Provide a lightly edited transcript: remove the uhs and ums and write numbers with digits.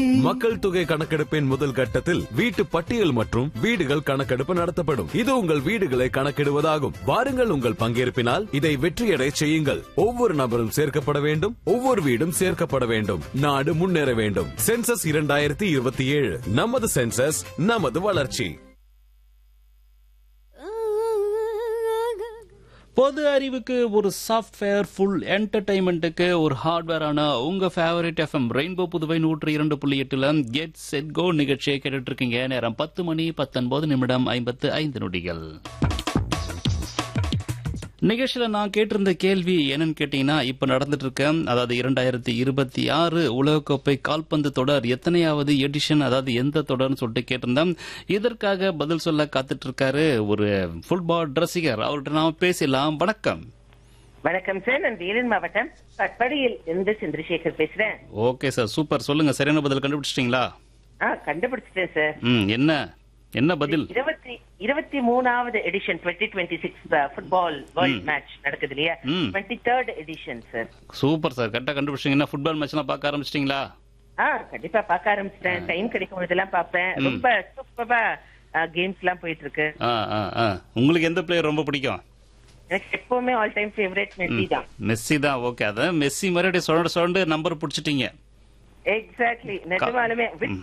மக்கள் தொகை கணக்கெடுப்பின் முதல் கட்டத்தில் வீட்டு பட்டியல் மற்றும் வீடுகள் கணக்கெடுப்பு நடத்தப்படும். இது உங்கள் வீடுகளை கணக்கிடுவதாகும். வாருங்கள், உங்கள் பங்கேற்பினால் இதை வெற்றியடை செய்யுங்கள். ஒவ்வொரு நபரும் சேர்க்கப்பட வேண்டும், ஒவ்வொரு வீடும் சேர்க்கப்பட வேண்டும். நாடு முன்னேற வேண்டும். சென்சஸ் 2027, நமது சென்சஸ், நமது வளர்ச்சி. பொது அறிவுக்கு ஒரு சாஃப்ட்வேர், ஃபுல் என்டர்டைன்மெண்ட்டுக்கு ஒரு ஹார்ட்வேரான உங்க favourite FM rainbow Puduvai 102.8 get set go நிகழ்ச்சியை கேட்டுட்டு இருக்கீங்க. நேரம் 10 மணி 19 நிமிடம் 55 நொடிகள். நிகழ்ச்சியில நான் கேட்டிருந்த கேள்வி என்னன்னு கேட்டீங்கன்னா, இப்ப நடந்துட்டு இருக்க அதாவது 2026 உலகக்கோப்பை கால்பந்து தொடர் எத்தனையாவது எடிஷன், அதாவது எந்த தொடர்னு சொல்லிட்டு கேட்டிருந்தேன். இதற்காக பதில் சொல்ல காத்துட்டு இருக்காரு ஒரு ஃபுட்பால் ரசிகர். அவர்கிட்ட நாம பேசலாம். வணக்கம். வணக்கம் சார், நான் வேலூர் மாவட்டம் பட்படியில் இருந்து சந்திரசேகர் பேசுறேன். Okay sir, super. சொல்லுங்க, சரியான பதில் கண்டுபிடிச்சிட்டீங்களா? கண்டுபிடிச்சிட்டேன் சார். என்ன பதில்? 23வது எடிஷன் 2026 ஃபுட்பால் வேர்ல்ட் மேட்ச் நடக்குது இல்லையா, 23rd edition sir. Super sir, கரெக்டா கண்டுபிடிச்சிட்டீங்க. ஃபுட்பால் மேட்ச்லாம் பார்க்க ஆரம்பிச்சிட்டீங்களா? கண்டிப்பா பார்க்க ஆரம்பிச்சிட்டேன். டைம் கிடைக்கும் போதெல்லாம் பார்ப்பேன். ரொம்ப சூப்பரா கேம்ஸ் எல்லாம் போயிட்டு இருக்கு. உங்களுக்கு எந்த பிளேயர் ரொம்ப பிடிக்கும்? எனக்கு எப்பவுமே ஆல் டைம் ஃபேவரட் மெஸ்ஸி தான். மெஸ்ஸி தான். ஓகே, அதான் மெஸ்ஸி மறுபடியும் சொண்டு நம்பர் பிடிச்சிட்டீங்க. எக்ஸாக்ட்லி, நிஜமாலுமே